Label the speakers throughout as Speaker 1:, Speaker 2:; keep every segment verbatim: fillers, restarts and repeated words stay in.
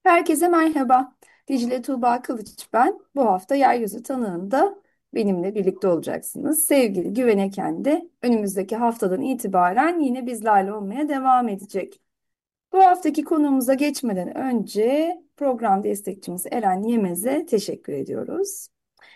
Speaker 1: Herkese merhaba. Dicle Tuğba Kılıç ben. Bu hafta Yeryüzü Tanığı'nda benimle birlikte olacaksınız. Sevgili Güven Eken de önümüzdeki haftadan itibaren yine bizlerle olmaya devam edecek. Bu haftaki konuğumuza geçmeden önce program destekçimiz Eren Yemez'e teşekkür ediyoruz.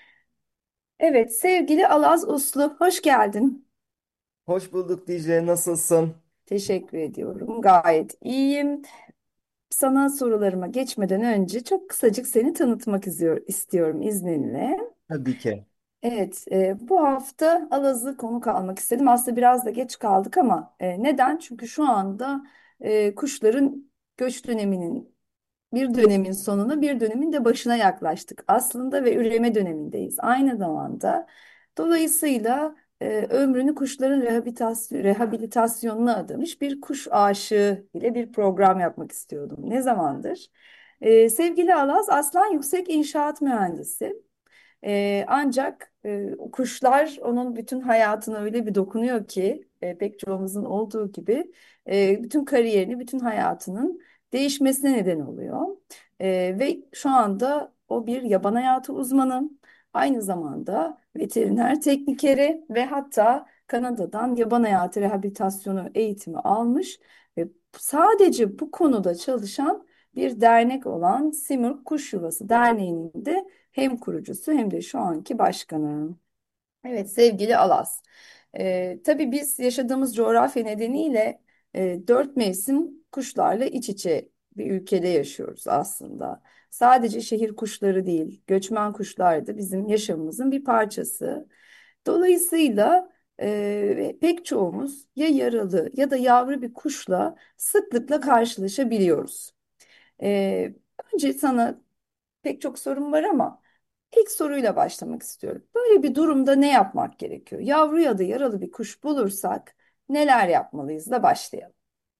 Speaker 1: Evet, sevgili Alaz Uslu, hoş geldin.
Speaker 2: Hoş bulduk Dicle, nasılsın?
Speaker 1: Teşekkür ediyorum. Gayet iyiyim. Sana sorularıma geçmeden önce çok kısacık seni tanıtmak istiyor, istiyorum izninle.
Speaker 2: Tabii ki.
Speaker 1: Evet, e, bu hafta Alaz'ı konuk almak istedim. Aslında biraz da geç kaldık ama e, neden? Çünkü şu anda e, kuşların göç döneminin bir dönemin sonuna bir dönemin de başına yaklaştık aslında ve üreme dönemindeyiz aynı zamanda. Dolayısıyla e, ömrünü kuşların rehabilitasyon, rehabilitasyonuna adamış bir kuş aşığı ile bir program yapmak istiyordum. Ne zamandır? E, sevgili Alaz Aslan Yüksek İnşaat Mühendisi. Ee, ancak e, kuşlar onun bütün hayatına öyle bir dokunuyor ki e, pek çoğumuzun olduğu gibi e, bütün kariyerini, bütün hayatının değişmesine neden oluyor. E, ve şu anda o bir yaban hayatı uzmanı, aynı zamanda veteriner teknikeri ve hatta Kanada'dan yaban hayatı rehabilitasyonu eğitimi almış ve sadece bu konuda çalışan bir dernek olan Simurg Kuş Yuvası Derneği'nin de hem kurucusu hem de şu anki başkanı. Evet sevgili Alas. Ee, tabii biz yaşadığımız coğrafya nedeniyle e, dört mevsim kuşlarla iç içe bir ülkede yaşıyoruz aslında. Sadece şehir kuşları değil, göçmen kuşlar da bizim yaşamımızın bir parçası. Dolayısıyla e, pek çoğumuz ya yaralı ya da yavru bir kuşla sıklıkla karşılaşabiliyoruz. Ee, önce sana pek çok sorum var ama ilk soruyla başlamak istiyorum. Böyle bir durumda ne yapmak gerekiyor? Yavru ya da yaralı bir kuş bulursak neler yapmalıyız da başlayalım.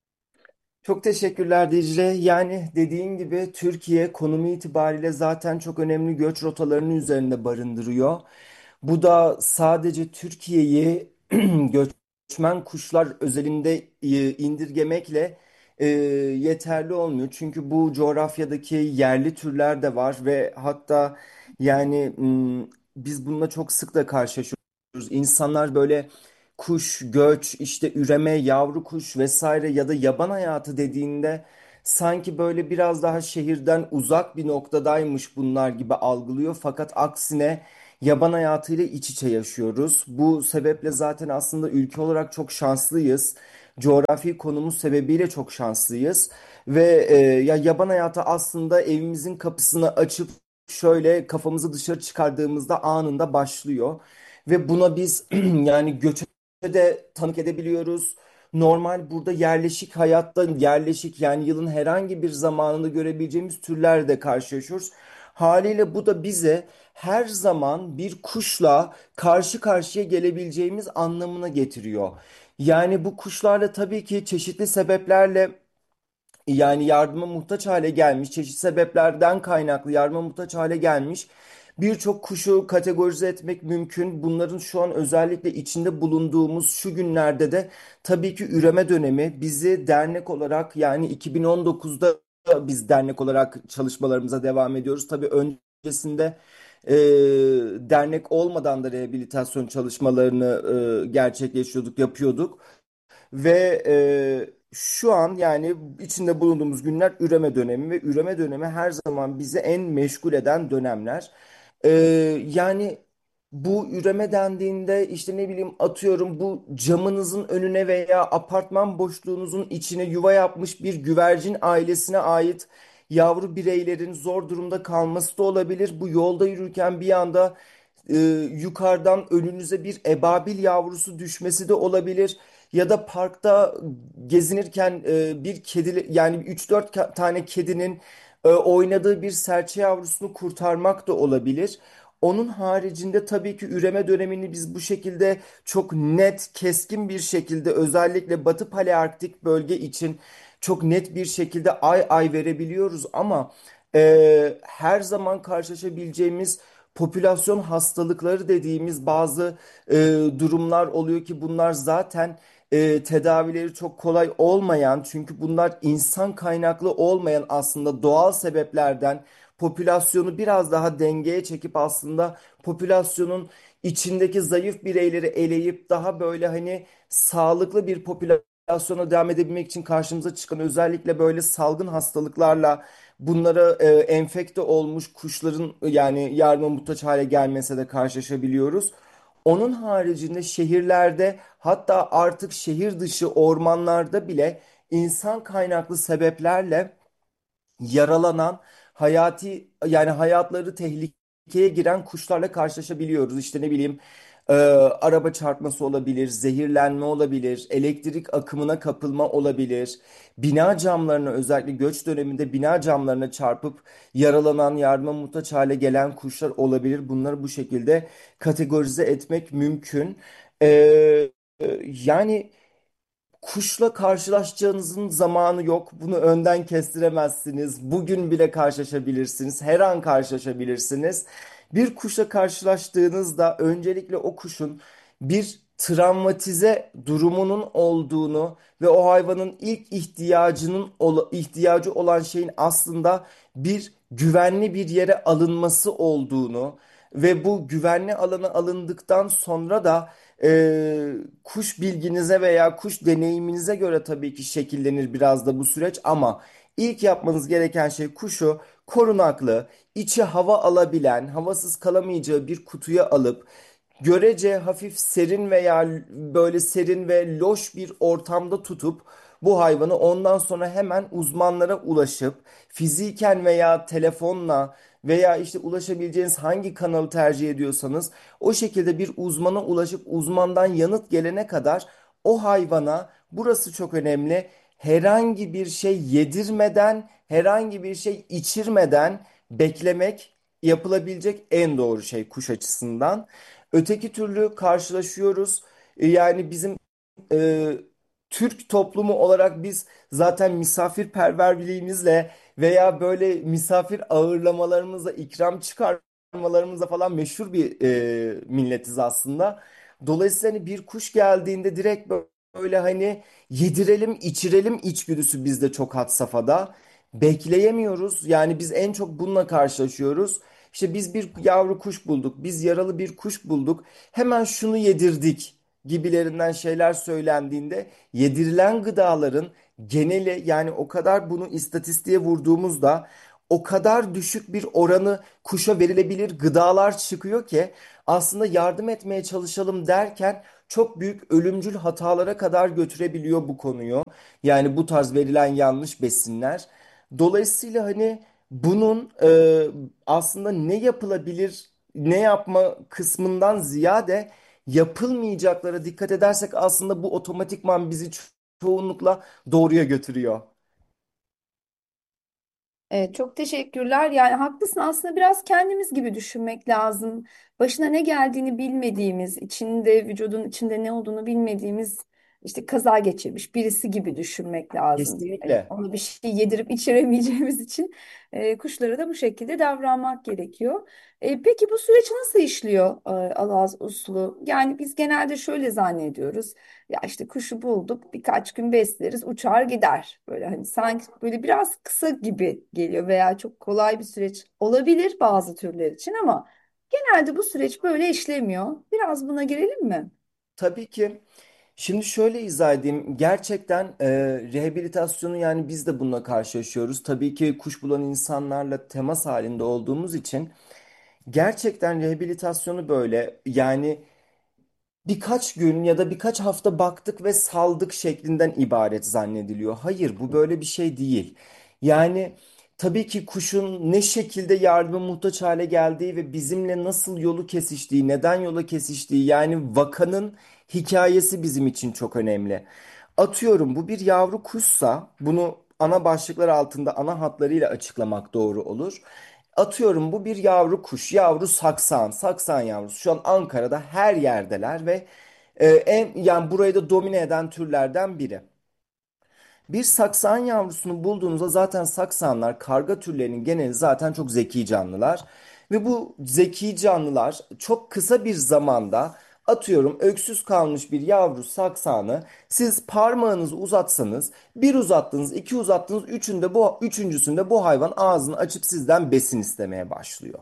Speaker 2: Çok teşekkürler Dicle. Yani dediğin gibi Türkiye konumu itibariyle zaten çok önemli göç rotalarının üzerinde barındırıyor. Bu da sadece Türkiye'yi göçmen kuşlar özelinde e, indirgemekle e, yeterli olmuyor. Çünkü bu coğrafyadaki yerli türler de var ve hatta yani m, biz bununla çok sık da karşılaşıyoruz. İnsanlar böyle kuş, göç, işte üreme, yavru kuş vesaire ya da yaban hayatı dediğinde sanki böyle biraz daha şehirden uzak bir noktadaymış bunlar gibi algılıyor. Fakat aksine yaban hayatıyla iç içe yaşıyoruz. Bu sebeple zaten aslında ülke olarak çok şanslıyız. Coğrafi konumuz sebebiyle çok şanslıyız. Ve e, ya yaban hayatı aslında evimizin kapısını açıp şöyle kafamızı dışarı çıkardığımızda anında başlıyor. Ve buna biz yani göç de tanık edebiliyoruz. Normal burada yerleşik hayatta yerleşik yani yılın herhangi bir zamanında görebileceğimiz türlerle karşılaşıyoruz. Haliyle bu da bize her zaman bir kuşla karşı karşıya gelebileceğimiz anlamına getiriyor. Yani bu kuşlarla tabii ki çeşitli sebeplerle yani yardıma muhtaç hale gelmiş, çeşitli sebeplerden kaynaklı yardıma muhtaç hale gelmiş birçok kuşu kategorize etmek mümkün. Bunların şu an özellikle içinde bulunduğumuz şu günlerde de tabii ki üreme dönemi bizi dernek olarak yani iki bin on dokuzda biz dernek olarak çalışmalarımıza devam ediyoruz. Tabii öncesinde e, dernek olmadan da rehabilitasyon çalışmalarını e, gerçekleştiriyorduk, yapıyorduk. Ve e, şu an yani içinde bulunduğumuz günler üreme dönemi ve üreme dönemi her zaman bizi en meşgul eden dönemler. E, Yani bu üreme dendiğinde işte ne bileyim atıyorum bu camınızın önüne veya apartman boşluğunuzun içine yuva yapmış bir güvercin ailesine ait yavru bireylerin zor durumda kalması da olabilir. Bu yolda yürürken bir anda e, yukarıdan önünüze bir ebabil yavrusu düşmesi de olabilir. Ya da parkta gezinirken e, bir kedi yani üç dört ka- tane kedinin e, oynadığı bir serçe yavrusunu kurtarmak da olabilir. Onun haricinde tabii ki üreme dönemini biz bu şekilde çok net, keskin bir şekilde özellikle Batı Palearktik bölge için çok net bir şekilde ay ay verebiliyoruz ama e, her zaman karşılaşabileceğimiz popülasyon hastalıkları dediğimiz bazı e, durumlar oluyor ki bunlar zaten e, tedavileri çok kolay olmayan, çünkü bunlar insan kaynaklı olmayan, aslında doğal sebeplerden popülasyonu biraz daha dengeye çekip aslında popülasyonun içindeki zayıf bireyleri eleyip daha böyle hani sağlıklı bir popülasyona devam edebilmek için karşımıza çıkan, özellikle böyle salgın hastalıklarla bunlara e, enfekte olmuş kuşların yani yardıma muhtaç hale gelmese de karşılaşabiliyoruz. Onun haricinde şehirlerde, hatta artık şehir dışı ormanlarda bile insan kaynaklı sebeplerle yaralanan, hayati yani hayatları tehlikeye giren kuşlarla karşılaşabiliyoruz. İşte ne bileyim, e, araba çarpması olabilir, zehirlenme olabilir, elektrik akımına kapılma olabilir. Bina camlarına, özellikle göç döneminde bina camlarına çarpıp yaralanan, yardıma muhtaç hale gelen kuşlar olabilir. Bunları bu şekilde kategorize etmek mümkün. E, e, yani Kuşla karşılaşacağınızın zamanı yok. Bunu önden kestiremezsiniz. Bugün bile karşılaşabilirsiniz. Her an karşılaşabilirsiniz. Bir kuşla karşılaştığınızda öncelikle o kuşun bir travmatize durumunun olduğunu ve o hayvanın ilk ihtiyacının ihtiyacı olan şeyin aslında bir güvenli bir yere alınması olduğunu ve bu güvenli alana alındıktan sonra da ee, kuş bilginize veya kuş deneyiminize göre tabii ki şekillenir biraz da bu süreç, ama ilk yapmanız gereken şey kuşu korunaklı, içi hava alabilen, havasız kalamayacağı bir kutuya alıp görece hafif serin veya böyle serin ve loş bir ortamda tutup bu hayvanı ondan sonra hemen uzmanlara ulaşıp fiziken veya telefonla veya işte ulaşabileceğiniz hangi kanalı tercih ediyorsanız o şekilde bir uzmana ulaşıp uzmandan yanıt gelene kadar o hayvana, burası çok önemli, herhangi bir şey yedirmeden, herhangi bir şey içirmeden beklemek yapılabilecek en doğru şey kuş açısından. Öteki türlü karşılaşıyoruz. E, Yani bizim e, Türk toplumu olarak biz zaten misafirperverliğimizle veya böyle misafir ağırlamalarımızla, ikram çıkarmalarımızla falan meşhur bir e, milletiz aslında. Dolayısıyla hani bir kuş geldiğinde direkt böyle hani yedirelim, içirelim içgüdüsü bizde çok had safhada. Bekleyemiyoruz. Yani biz en çok bununla karşılaşıyoruz. İşte biz bir yavru kuş bulduk, biz yaralı bir kuş bulduk, hemen şunu yedirdik gibilerinden şeyler söylendiğinde yedirilen gıdaların geneli, yani o kadar bunu istatistiğe vurduğumuzda o kadar düşük bir oranı kuşa verilebilir gıdalar çıkıyor ki aslında yardım etmeye çalışalım derken çok büyük ölümcül hatalara kadar götürebiliyor bu konuyu. Yani bu tarz verilen yanlış besinler. Dolayısıyla hani bunun e, aslında ne yapılabilir, ne yapma kısmından ziyade yapılmayacaklara dikkat edersek aslında bu otomatikman bizi ço- çoğunlukla doğruya götürüyor.
Speaker 1: Evet, çok teşekkürler. Yani haklısın, aslında biraz kendimiz gibi düşünmek lazım. Başına ne geldiğini bilmediğimiz, içinde vücudun içinde ne olduğunu bilmediğimiz işte kaza geçirmiş birisi gibi düşünmek lazım. Yani
Speaker 2: Kesinlikle.
Speaker 1: ona bir şey yedirip içiremeyeceğimiz için e, kuşlara da bu şekilde davranmak gerekiyor. E, peki bu süreç nasıl işliyor e, Alaz Uslu? Yani biz genelde şöyle zannediyoruz. Ya işte kuşu bulduk, birkaç gün besleriz, uçar gider. Böyle hani sanki böyle biraz kısa gibi geliyor veya çok kolay bir süreç olabilir bazı türler için ama genelde bu süreç böyle işlemiyor. Biraz buna girelim mi?
Speaker 2: Tabii ki. Şimdi şöyle izah edeyim. Gerçekten e, rehabilitasyonu, yani biz de bununla karşılaşıyoruz. Tabii ki kuş bulan insanlarla temas halinde olduğumuz için gerçekten rehabilitasyonu böyle, yani birkaç gün ya da birkaç hafta baktık ve saldık şeklinden ibaret zannediliyor. Hayır, bu böyle bir şey değil. Yani tabii ki kuşun ne şekilde yardıma muhtaç hale geldiği ve bizimle nasıl yolu kesiştiği, neden yola kesiştiği, yani vakanın hikayesi bizim için çok önemli. Atıyorum, bu bir yavru kuşsa bunu ana başlıklar altında ana hatlarıyla açıklamak doğru olur. Atıyorum, bu bir yavru kuş, yavru saksan, saksan yavrusu. Şu an Ankara'da her yerdeler ve e, en yani burayı da domine eden türlerden biri. Bir saksan yavrusunu bulduğunuzda, zaten saksanlar karga türlerinin geneli zaten çok zeki canlılar ve bu zeki canlılar çok kısa bir zamanda Atıyorum, öksüz kalmış bir yavru saksanı siz parmağınızı uzatsanız, bir uzattınız, iki uzattınız, üçünde bu, üçüncüsünde bu hayvan ağzını açıp sizden besin istemeye başlıyor.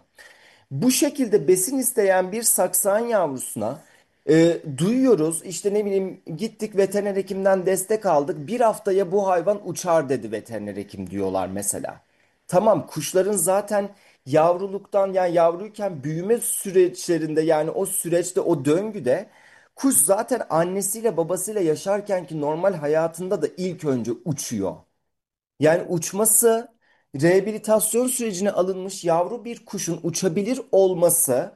Speaker 2: Bu şekilde besin isteyen bir saksan yavrusuna e, duyuyoruz, işte ne bileyim, gittik veteriner hekimden destek aldık, bir haftaya bu hayvan uçar dedi veteriner hekim diyorlar mesela. Tamam, kuşların zaten yavruluktan, yani yavruyken büyüme süreçlerinde, yani o süreçte, o döngüde kuş zaten annesiyle babasıyla yaşarken ki normal hayatında da ilk önce uçuyor. Yani uçması, rehabilitasyon sürecine alınmış yavru bir kuşun uçabilir olması,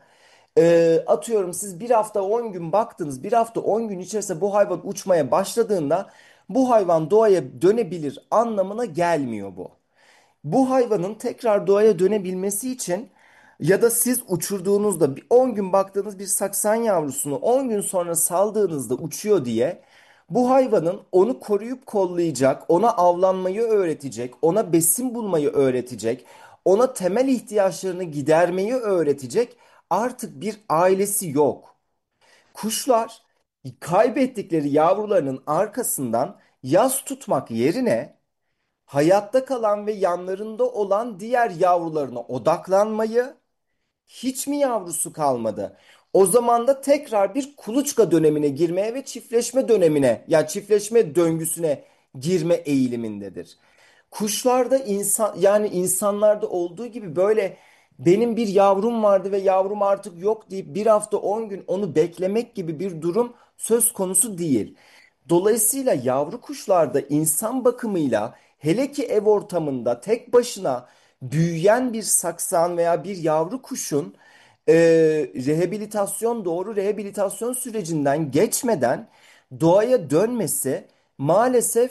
Speaker 2: e, atıyorum siz bir hafta on gün baktınız, bir hafta on gün içerisinde bu hayvan uçmaya başladığında bu hayvan doğaya dönebilir anlamına gelmiyor bu. Bu hayvanın tekrar doğaya dönebilmesi için, ya da siz uçurduğunuzda bir on gün baktığınız bir saksan yavrusunu on gün sonra saldığınızda uçuyor diye, bu hayvanın onu koruyup kollayacak, ona avlanmayı öğretecek, ona besin bulmayı öğretecek, ona temel ihtiyaçlarını gidermeyi öğretecek artık bir ailesi yok. Kuşlar kaybettikleri yavrularının arkasından yas tutmak yerine hayatta kalan ve yanlarında olan diğer yavrularına odaklanmayı, hiç mi yavrusu kalmadı? O zaman da tekrar bir kuluçka dönemine girmeye ve çiftleşme dönemine, ya çiftleşme döngüsüne girme eğilimindedir. Kuşlarda insan, yani insanlarda olduğu gibi böyle benim bir yavrum vardı ve yavrum artık yok deyip bir hafta on gün onu beklemek gibi bir durum söz konusu değil. Dolayısıyla yavru kuşlarda insan bakımıyla, hele ki ev ortamında tek başına büyüyen bir saksan veya bir yavru kuşun e, rehabilitasyon, doğru rehabilitasyon sürecinden geçmeden doğaya dönmesi maalesef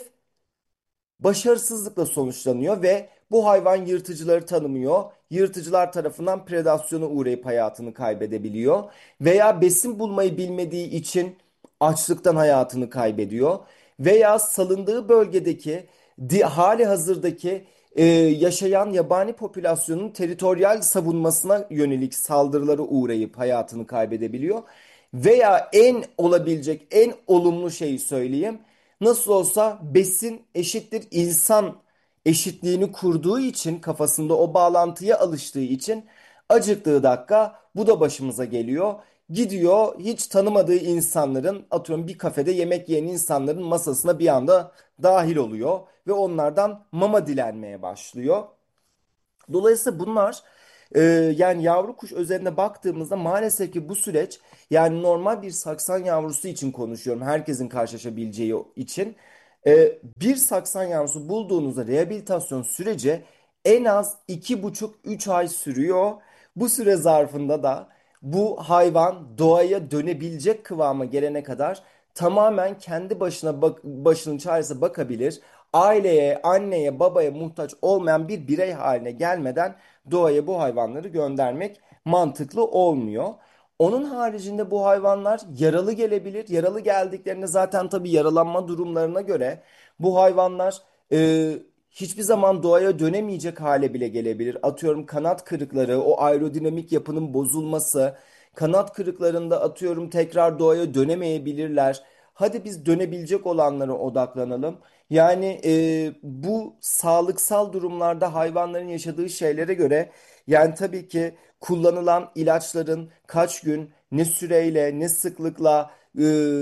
Speaker 2: başarısızlıkla sonuçlanıyor ve bu hayvan yırtıcıları tanımıyor. Yırtıcılar tarafından predasyona uğrayıp hayatını kaybedebiliyor. Veya besin bulmayı bilmediği için açlıktan hayatını kaybediyor. Veya salındığı bölgedeki di- hali hazırdaki e, yaşayan yabani popülasyonun teritoryal savunmasına yönelik saldırılara uğrayıp hayatını kaybedebiliyor. Veya en olabilecek en olumlu şeyi söyleyeyim. Nasıl olsa besin eşittir insan eşitliğini kurduğu için, kafasında o bağlantıya alıştığı için acıktığı dakika bu da başımıza geliyor. Gidiyor, hiç tanımadığı insanların, atıyorum bir kafede yemek yiyen insanların masasına bir anda dahil oluyor ve onlardan mama dilenmeye başlıyor. Dolayısıyla bunlar, e, yani yavru kuş özeline baktığımızda maalesef ki bu süreç, yani normal bir saksan yavrusu için konuşuyorum, herkesin karşılaşabileceği için, e, bir saksan yavrusu bulduğunuzda rehabilitasyon süreci en az iki buçuk üç ay sürüyor. Bu süre zarfında da bu hayvan doğaya dönebilecek kıvama gelene kadar tamamen kendi başına bak başının çaresine bakabilir, aileye, anneye, babaya muhtaç olmayan bir birey haline gelmeden doğaya bu hayvanları göndermek mantıklı olmuyor. Onun haricinde bu hayvanlar yaralı gelebilir. Yaralı geldiklerinde zaten tabii yaralanma durumlarına göre bu hayvanlar e, hiçbir zaman doğaya dönemeyecek hale bile gelebilir. Atıyorum kanat kırıkları, o aerodinamik yapının bozulması, kanat kırıklarında atıyorum tekrar doğaya dönemeyebilirler. Hadi biz dönebilecek olanlara odaklanalım. Yani e, bu sağlıksal durumlarda hayvanların yaşadığı şeylere göre, yani tabii ki kullanılan ilaçların kaç gün, ne süreyle, ne sıklıkla, e,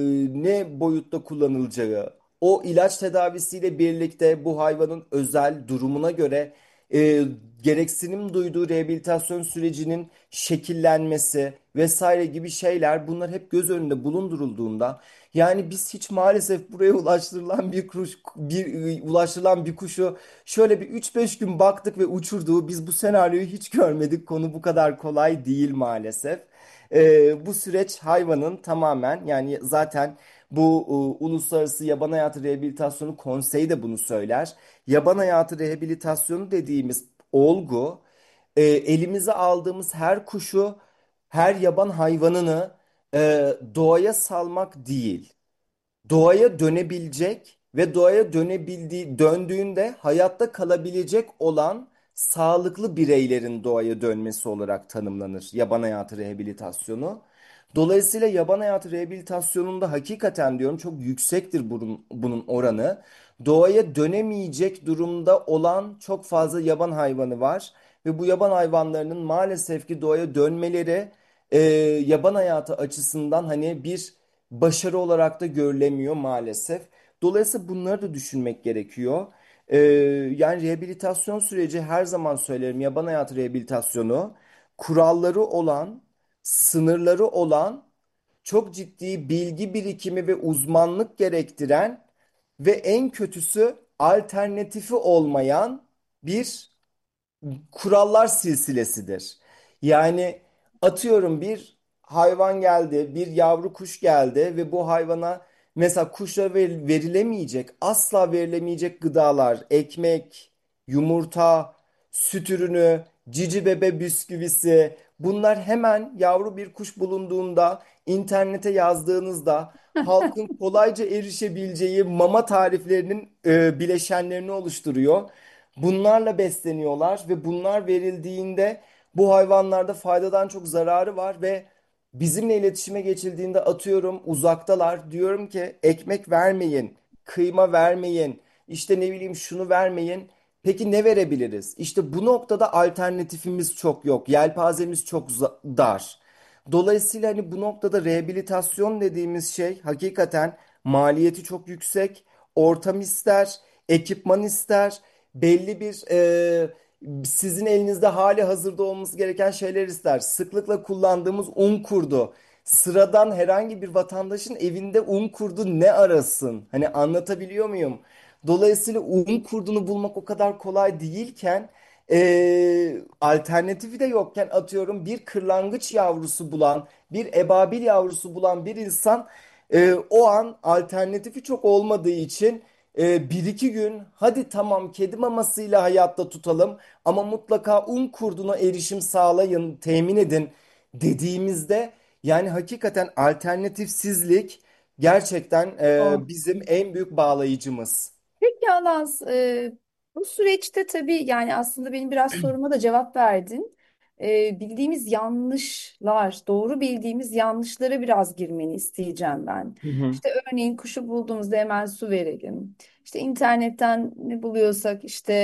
Speaker 2: ne boyutta kullanılacağı, o ilaç tedavisiyle birlikte bu hayvanın özel durumuna göre e, gereksinim duyduğu rehabilitasyon sürecinin şekillenmesi vesaire gibi şeyler, bunlar hep göz önünde bulundurulduğunda, yani biz hiç maalesef buraya ulaştırılan bir kuş, bir ulaştırılan bir kuşu şöyle bir üç beş gün baktık ve uçurduğu, biz bu senaryoyu hiç görmedik. Konu bu kadar kolay değil maalesef. Ee, bu süreç hayvanın tamamen, yani zaten bu e, Uluslararası Yaban Hayatı Rehabilitasyonu Konseyi de bunu söyler. Yaban hayatı rehabilitasyonu dediğimiz olgu, e, elimize aldığımız her kuşu, her yaban hayvanını e, doğaya salmak değil, doğaya dönebilecek ve doğaya dönebildiği döndüğünde hayatta kalabilecek olan sağlıklı bireylerin doğaya dönmesi olarak tanımlanır yaban hayatı rehabilitasyonu. Dolayısıyla yaban hayatı rehabilitasyonunda hakikaten diyorum çok yüksektir bunun, bunun oranı. Doğaya dönemeyecek durumda olan çok fazla yaban hayvanı var ve bu yaban hayvanlarının maalesef ki doğaya dönmeleri e, yaban hayatı açısından hani bir başarı olarak da görülemiyor maalesef. Dolayısıyla bunları da düşünmek gerekiyor. E, Yani rehabilitasyon süreci her zaman söylerim yaban hayatı rehabilitasyonu kuralları olan, sınırları olan, çok ciddi bilgi birikimi ve uzmanlık gerektiren ve en kötüsü alternatifi olmayan bir kurallar silsilesidir. Yani atıyorum bir hayvan geldi, bir yavru kuş geldi ve bu hayvana mesela kuşa ver- verilemeyecek, asla verilemeyecek gıdalar, ekmek, yumurta, süt ürünü, cici bebe bisküvisi, bunlar hemen yavru bir kuş bulunduğunda internete yazdığınızda halkın kolayca erişebileceği mama tariflerinin e, bileşenlerini oluşturuyor. Bunlarla besleniyorlar ve bunlar verildiğinde bu hayvanlarda faydadan çok zararı var ve bizimle iletişime geçildiğinde atıyorum uzaktalar. Diyorum ki ekmek vermeyin, kıyma vermeyin, işte ne bileyim şunu vermeyin. Peki ne verebiliriz? İşte bu noktada alternatifimiz çok yok. Yelpazemiz çok za- dar. Dolayısıyla hani bu noktada rehabilitasyon dediğimiz şey hakikaten maliyeti çok yüksek, ortam ister, ekipman ister, belli bir e, sizin elinizde hali hazırda olması gereken şeyler ister. Sıklıkla kullandığımız un kurdu. Sıradan herhangi bir vatandaşın evinde un kurdu ne arasın? Hani anlatabiliyor muyum? Dolayısıyla un kurdunu bulmak o kadar kolay değilken e, alternatifi de yokken atıyorum bir kırlangıç yavrusu bulan, bir ebabil yavrusu bulan bir insan e, o an alternatifi çok olmadığı için e, bir iki gün hadi tamam kedi mamasıyla hayatta tutalım ama mutlaka un kurduna erişim sağlayın, temin edin dediğimizde yani hakikaten alternatifsizlik gerçekten e,
Speaker 1: Doğru.
Speaker 2: bizim en büyük bağlayıcımız.
Speaker 1: Peki Alans, e, bu süreçte tabii yani aslında benim biraz soruma da cevap verdin. E, bildiğimiz yanlışlar, doğru bildiğimiz yanlışlara biraz girmeni isteyeceğim ben.
Speaker 2: Hı hı.
Speaker 1: İşte örneğin kuşu bulduğumuzda hemen su verelim. İşte internetten ne buluyorsak işte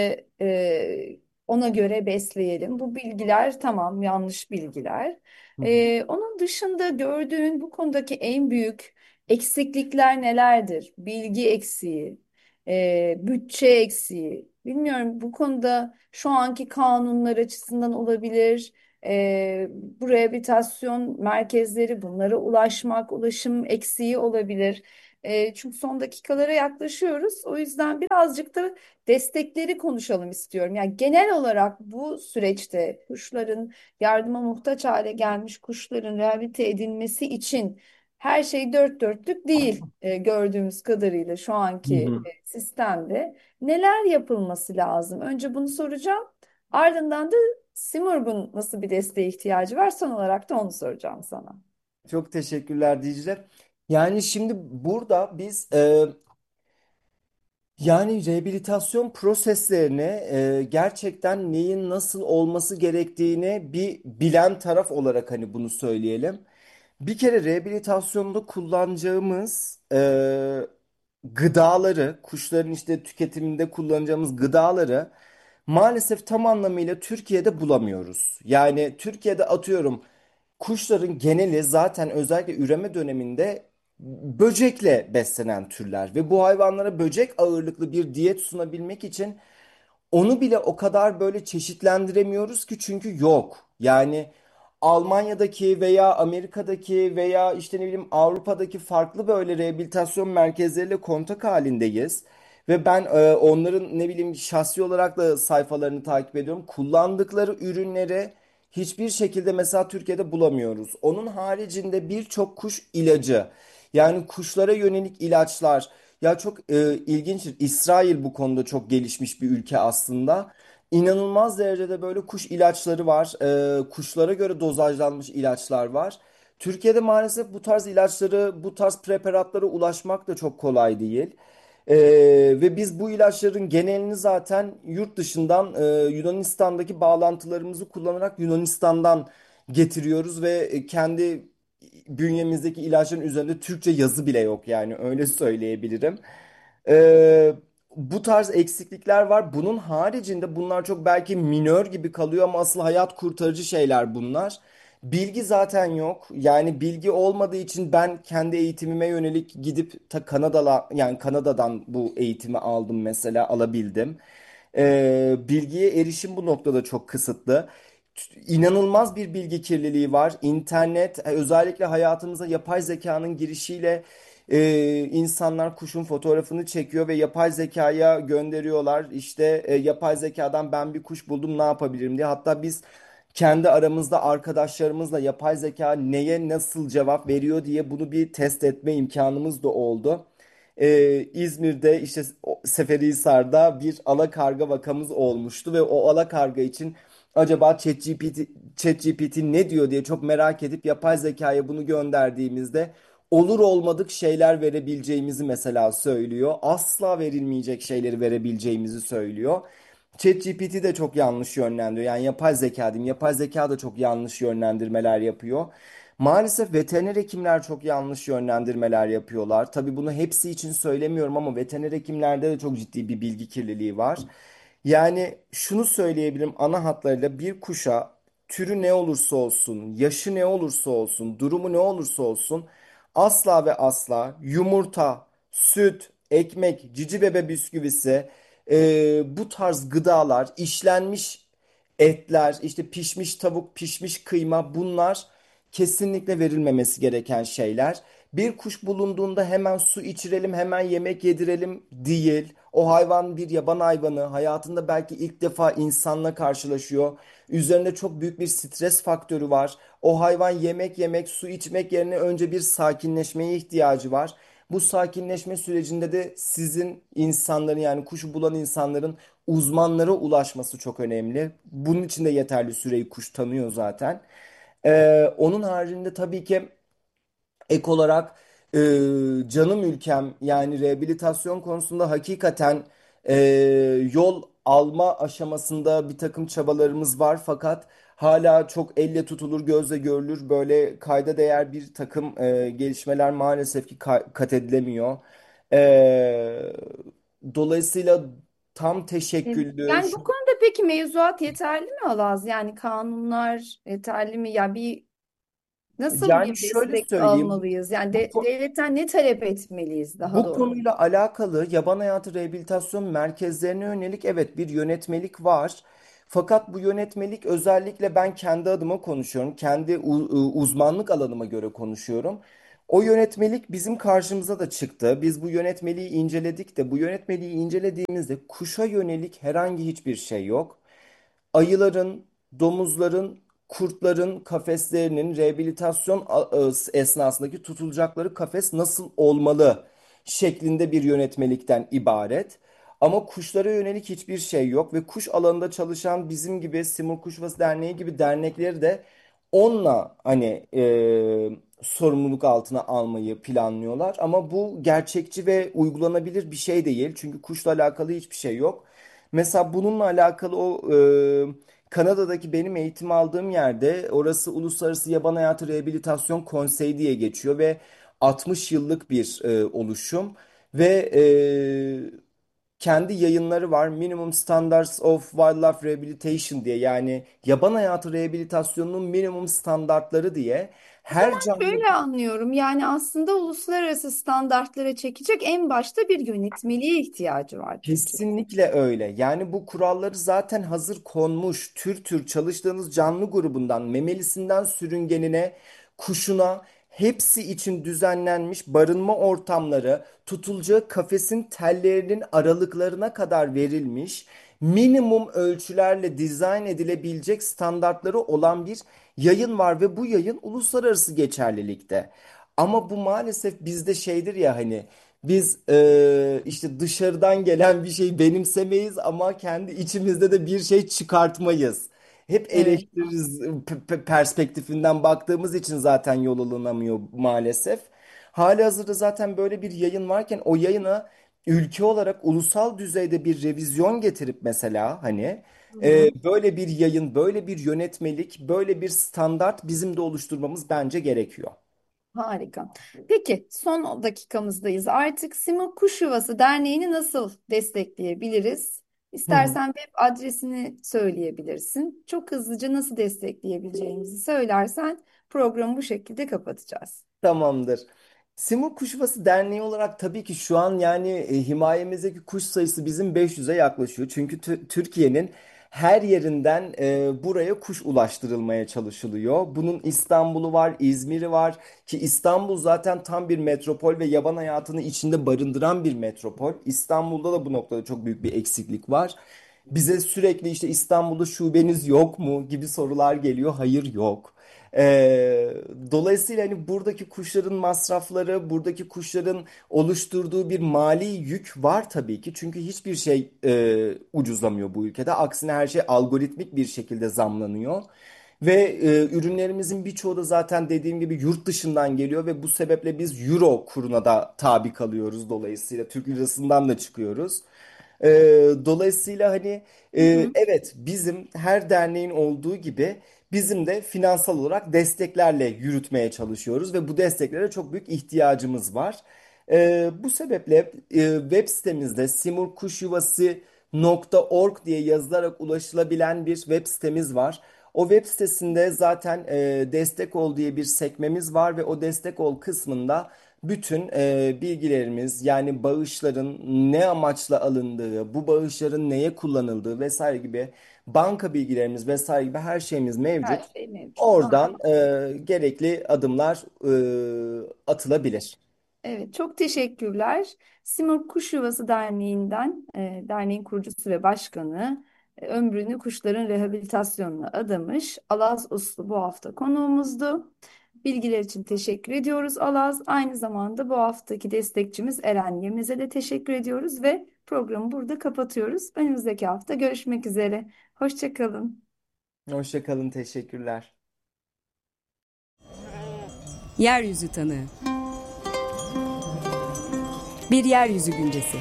Speaker 1: e, ona göre besleyelim. Bu bilgiler tamam yanlış bilgiler.
Speaker 2: Hı hı.
Speaker 1: E, onun dışında gördüğün bu konudaki en büyük eksiklikler nelerdir? Bilgi eksiği, e, bütçe eksiği. Bilmiyorum bu konuda şu anki kanunlar açısından olabilir. E, bu rehabilitasyon merkezleri bunlara ulaşmak, ulaşım eksiği olabilir. E, çünkü son dakikalara yaklaşıyoruz. O yüzden birazcık da destekleri konuşalım istiyorum. Yani genel olarak bu süreçte kuşların yardıma muhtaç hale gelmiş kuşların rehabilite edilmesi için her şey dört dörtlük değil e, gördüğümüz kadarıyla şu
Speaker 2: Hı
Speaker 1: anki
Speaker 2: hı.
Speaker 1: e, sistemde. Neler yapılması lazım? Önce bunu soracağım. Ardından da Simurg'un nasıl bir desteğe ihtiyacı var? Son olarak da onu soracağım sana.
Speaker 2: Çok teşekkürler Dicle. Yani şimdi burada biz e, yani rehabilitasyon proseslerini e, gerçekten neyin nasıl olması gerektiğini bir bilen taraf olarak hani bunu söyleyelim. Bir kere rehabilitasyonda kullanacağımız e, gıdaları, kuşların işte tüketiminde kullanacağımız gıdaları maalesef tam anlamıyla Türkiye'de bulamıyoruz. Yani Türkiye'de atıyorum kuşların geneli zaten özellikle üreme döneminde böcekle beslenen türler ve bu hayvanlara böcek ağırlıklı bir diyet sunabilmek için onu bile o kadar böyle çeşitlendiremiyoruz ki çünkü yok. Yani Almanya'daki veya Amerika'daki veya işte ne bileyim Avrupa'daki farklı böyle rehabilitasyon merkezleriyle kontak halindeyiz. Ve ben e, onların ne bileyim şahsi olarak da sayfalarını takip ediyorum. Kullandıkları ürünleri hiçbir şekilde mesela Türkiye'de bulamıyoruz. Onun haricinde birçok kuş ilacı yani kuşlara yönelik ilaçlar ya çok e, ilginçtir. İsrail bu konuda çok gelişmiş bir ülke aslında. İnanılmaz derecede böyle kuş ilaçları var. E, kuşlara göre dozajlanmış ilaçlar var. Türkiye'de maalesef bu tarz ilaçları, bu tarz preparatlara ulaşmak da çok kolay değil. E, Ve biz bu ilaçların genelini zaten yurt dışından e, Yunanistan'daki bağlantılarımızı kullanarak Yunanistan'dan getiriyoruz ve kendi bünyemizdeki ilaçların üzerinde Türkçe yazı bile yok, yani öyle söyleyebilirim. Ee, Bu tarz eksiklikler var. Bunun haricinde bunlar çok belki minör gibi kalıyor ama asıl hayat kurtarıcı şeyler bunlar. Bilgi zaten yok. Yani bilgi olmadığı için ben kendi eğitimime yönelik gidip ta Kanada'la, yani Kanada'dan bu eğitimi aldım mesela, alabildim. Ee, bilgiye erişim bu noktada çok kısıtlı. İnanılmaz bir bilgi kirliliği var. İnternet, e, özellikle hayatımıza yapay zekanın girişiyle e, insanlar kuşun fotoğrafını çekiyor ve yapay zekaya gönderiyorlar. İşte e, yapay zekadan ben bir kuş buldum, ne yapabilirim diye. Hatta biz kendi aramızda arkadaşlarımızla yapay zeka neye nasıl cevap veriyor diye bunu bir test etme imkanımız da oldu. Ee, İzmir'de işte o- Seferihisar'da bir alakarga vakamız olmuştu ve o alakarga için acaba ChatGPT, ChatGPT ne diyor diye çok merak edip yapay zekaya bunu gönderdiğimizde olur olmadık şeyler verebileceğimizi mesela söylüyor. Asla verilmeyecek şeyleri verebileceğimizi söylüyor. ChatGPT de çok yanlış yönlendiriyor. Yani yapay zeka diyeyim. Yapay zeka da çok yanlış yönlendirmeler yapıyor. Maalesef veteriner hekimler çok yanlış yönlendirmeler yapıyorlar. Tabii bunu hepsi için söylemiyorum ama veteriner hekimlerde de çok ciddi bir bilgi kirliliği var. Yani şunu söyleyebilirim ana hatlarıyla: bir kuşa türü ne olursa olsun, yaşı ne olursa olsun, durumu ne olursa olsun asla ve asla yumurta, süt, ekmek, cici bebe bisküvisi, e, bu tarz gıdalar, işlenmiş etler, işte pişmiş tavuk, pişmiş kıyma, bunlar kesinlikle verilmemesi gereken şeyler. Bir kuş bulunduğunda hemen su içirelim, hemen yemek yedirelim değil. O hayvan bir yaban hayvanı. Hayatında belki ilk defa insanla karşılaşıyor. Üzerinde çok büyük bir stres faktörü var. O hayvan yemek yemek, su içmek yerine önce bir sakinleşmeye ihtiyacı var. Bu sakinleşme sürecinde de sizin insanların, yani kuşu bulan insanların uzmanlara ulaşması çok önemli. Bunun için de yeterli süreyi kuş tanıyor zaten. Ee, onun haricinde tabii ki ek olarak e, canım ülkem, yani rehabilitasyon konusunda hakikaten e, yol alma aşamasında bir takım çabalarımız var, fakat hala çok elle tutulur, gözle görülür, böyle kayda değer bir takım e, gelişmeler maalesef ki ka- kat edilemiyor. E, Dolayısıyla tam
Speaker 1: E,
Speaker 2: teşekküllü.
Speaker 1: Yani bu konuda peki mevzuat yeterli mi Alaz? Yani kanunlar yeterli mi? Ya bir nasıl
Speaker 2: Yani
Speaker 1: bir
Speaker 2: şöyle
Speaker 1: destek
Speaker 2: söyleyeyim.
Speaker 1: almalıyız? Yani
Speaker 2: Bu,
Speaker 1: de-
Speaker 2: ko-
Speaker 1: devletten ne talep etmeliyiz daha
Speaker 2: Bu
Speaker 1: doğrusu?
Speaker 2: konuyla alakalı yaban hayatı rehabilitasyon merkezlerine yönelik evet bir yönetmelik var. Fakat bu yönetmelik, özellikle ben kendi adıma konuşuyorum. Kendi u- uzmanlık alanıma göre konuşuyorum. O yönetmelik bizim karşımıza da çıktı. Biz bu yönetmeliği inceledik de bu yönetmeliği incelediğimizde kuşa yönelik herhangi hiçbir şey yok. Ayıların, domuzların, kurtların kafeslerinin rehabilitasyon a- e, esnasındaki tutulacakları kafes nasıl olmalı şeklinde bir yönetmelikten ibaret. Ama kuşlara yönelik hiçbir şey yok ve kuş alanında çalışan bizim gibi Simur Kuş Yuvası Derneği gibi dernekleri de onunla hani e, sorumluluk altına almayı planlıyorlar. Ama bu gerçekçi ve uygulanabilir bir şey değil. Çünkü kuşla alakalı hiçbir şey yok. Mesela bununla alakalı o e, Kanada'daki benim eğitim aldığım yerde, orası Uluslararası Yaban Hayatı Rehabilitasyon Konseyi diye geçiyor ve altmış yıllık bir e, oluşum ve e, kendi yayınları var. Minimum Standards of Wildlife Rehabilitation diye, yani yaban hayatı rehabilitasyonunun minimum standartları diye her canlı.
Speaker 1: Şöyle anlıyorum. Yani aslında uluslararası standartlara çekecek en başta bir yönetmeliğe ihtiyacı var Türkiye.
Speaker 2: Kesinlikle öyle. Yani bu kuralları zaten hazır konmuş. Tür tür çalıştığınız canlı grubundan, memelisinden sürüngenine, kuşuna, hepsi için düzenlenmiş barınma ortamları, tutulacağı kafesin tellerinin aralıklarına kadar verilmiş, minimum ölçülerle dizayn edilebilecek standartları olan bir yayın var ve bu yayın uluslararası geçerlilikte. Ama bu maalesef bizde şeydir ya, hani biz e, işte dışarıdan gelen bir şeyi benimsemeyiz ama kendi içimizde de bir şey çıkartmayız. Hep
Speaker 1: Evet.
Speaker 2: eleştiririz, p- p- perspektifinden baktığımız için zaten yol alınamıyor maalesef. Halihazırda zaten böyle bir yayın varken o yayına ülke olarak ulusal düzeyde bir revizyon getirip mesela, hani
Speaker 1: Hı
Speaker 2: e,
Speaker 1: hı.
Speaker 2: böyle bir yayın, böyle bir yönetmelik, böyle bir standart bizim de oluşturmamız bence gerekiyor.
Speaker 1: Harika. Peki son dakikamızdayız. Artık Simur Kuş Yuvası Derneği'ni nasıl destekleyebiliriz?
Speaker 2: Hı hı.
Speaker 1: İstersen web adresini söyleyebilirsin. Çok hızlıca nasıl destekleyebileceğimizi söylersen programı bu şekilde kapatacağız.
Speaker 2: Tamamdır. Simur Kuşyuvası Derneği olarak tabii ki şu an yani e, himayemizdeki kuş sayısı bizim beş yüze yaklaşıyor. Çünkü tü- Türkiye'nin her yerinden e, buraya kuş ulaştırılmaya çalışılıyor. Bunun İstanbul'u var, İzmir'i var ki İstanbul zaten tam bir metropol ve yaban hayatını içinde barındıran bir metropol. İstanbul'da da bu noktada çok büyük bir eksiklik var. Bize sürekli işte İstanbul'da şubeniz yok mu gibi sorular geliyor. Hayır, yok. Ee, dolayısıyla hani buradaki kuşların masrafları, buradaki kuşların oluşturduğu bir mali yük var tabii ki. Çünkü hiçbir şey e, ucuzlamıyor bu ülkede. Aksine her şey algoritmik bir şekilde zamlanıyor. Ve e, ürünlerimizin birçoğu da zaten dediğim gibi yurt dışından geliyor ve bu sebeple biz euro kuruna da tabi kalıyoruz. Dolayısıyla Türk lirasından da çıkıyoruz. Ee, dolayısıyla hani
Speaker 1: Hı
Speaker 2: e,
Speaker 1: hı.
Speaker 2: evet, bizim her derneğin olduğu gibi bizim de finansal olarak desteklerle yürütmeye çalışıyoruz ve bu desteklere çok büyük ihtiyacımız var. Ee, bu sebeple e, web sitemizde simurkuşyuvası nokta org diye yazılarak ulaşılabilen bir web sitemiz var. O web sitesinde zaten e, destek ol diye bir sekmemiz var ve o destek ol kısmında bütün e, bilgilerimiz, yani bağışların ne amaçla alındığı, bu bağışların neye kullanıldığı vesaire gibi banka bilgilerimiz vesaire gibi her şeyimiz
Speaker 1: Her
Speaker 2: mevcut.
Speaker 1: şey mevcut.
Speaker 2: Oradan
Speaker 1: Harika.
Speaker 2: e, gerekli adımlar e, atılabilir.
Speaker 1: Evet, çok teşekkürler. Simurg Kuş Yuvası Derneği'nden, e, derneğin kurucusu ve başkanı, e, ömrünü kuşların rehabilitasyonuna adamış Alaz Uslu bu hafta konuğumuzdu. Bilgiler için teşekkür ediyoruz Alaz. Aynı zamanda bu haftaki destekçimiz Eren Yemez'e de teşekkür ediyoruz ve programı burada kapatıyoruz. Önümüzdeki hafta görüşmek üzere. Hoşça kalın.
Speaker 2: Hoşça kalın, teşekkürler.
Speaker 3: Yeryüzü tanığı. Bir yeryüzü güncesi.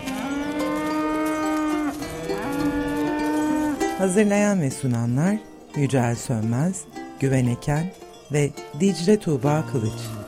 Speaker 4: Hazırlayan ve sunanlar Yücel Sönmez, Güven Eken ve Dicle Tuğba Kılıç.